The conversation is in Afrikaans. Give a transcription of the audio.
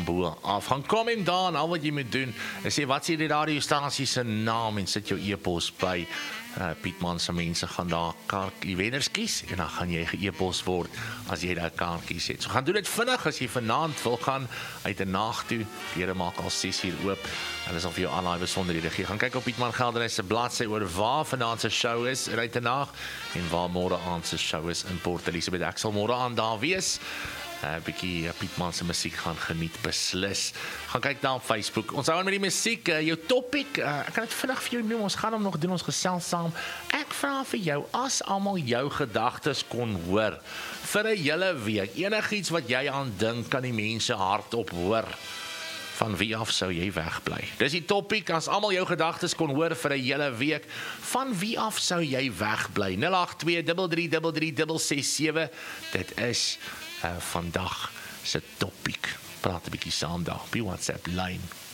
van bo af. Gaan kom daar, al wat jy moet doen, is sê, wat is die radiostasie se naam, en sit jou e-pos by. Pietman se mense gaan daar die wenners kies, en dan gaan jy ge-e-pos word, as jy daar kaartjies het. So gaan doen dit vinnig, as jy vanaand wil gaan, uit 'n nag toe, deure maak al 6 uur oop, en is al vir jou al die besonderhede gee. Gaan kyk op Pietman Geldenhuys se bladsy oor waar vanaand se show is, uit 'n nag, en waar môre aand se show is in Port Elizabeth. Ek sal môre aand daar wees, bietjie Pietman se musiek gaan geniet, beslis. Gaan kyk daar op Facebook. Ons hou aan met die musiek, jou topic, ek kan dit vinnig vir jou noem, ons gaan hom nog doen, ons gesels saam. Ek vra vir jou, as almal jou gedagtes kon hoor, vir 'n hele week, enigiets wat jy aan dink, kan die mense hardop hoor, van wie af sou jy wegbly? Dis die topic, as almal jou gedagtes kon hoor vir 'n hele week, van wie af sou jy wegbly? 082333367, dit is vandag se topic. Praat 'n bietjie saam daar op die WhatsApp lyn.